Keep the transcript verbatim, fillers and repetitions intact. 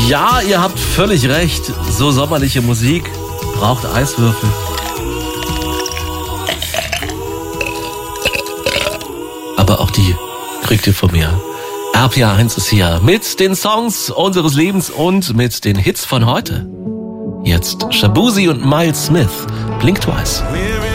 Ja, ihr habt völlig recht. So sommerliche Musik braucht Eiswürfel. Aber auch die kriegt ihr von mir. R P R eins ist hier mit den Songs unseres Lebens und mit den Hits von heute. Jetzt Shaboozey und Miles Smith, Blink Twice.